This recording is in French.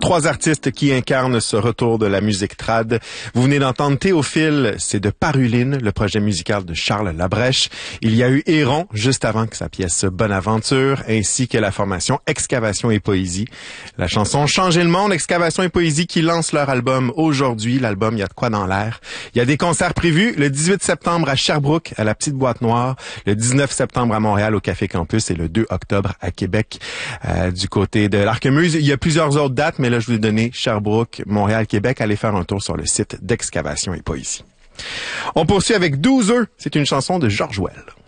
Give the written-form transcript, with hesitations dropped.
Trois artistes qui incarnent ce retour de la musique trad. Vous venez d'entendre Théophile, c'est de Paruline, le projet musical de Charles Labrèche. Il y a eu Héron, juste avant que sa pièce Bonaventure, ainsi que la formation Excavation et Poésie. La chanson Changer le monde, Excavation et Poésie qui lance leur album aujourd'hui. L'album, il y a de quoi dans l'air. Il y a des concerts prévus le 18 septembre à Sherbrooke, à la Petite Boîte Noire, le 19 septembre à Montréal au Café Campus et le 2 octobre à Québec du côté de l'Arquemuse. Il y a plusieurs autres dates, mais là, je vous ai donné Sherbrooke, Montréal, Québec. Allez faire un tour sur le site d'Excavation et Poésie. On poursuit avec 12 œufs. C'est une chanson de George Well.